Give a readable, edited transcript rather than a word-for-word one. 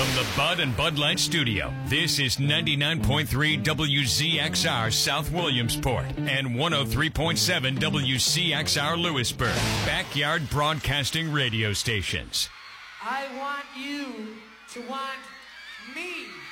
the Bud and Bud Light Studio, this is 99.3 WZXR South Williamsport and 103.7 WCXR Lewisburg, backyard broadcasting radio stations. I want you to want me.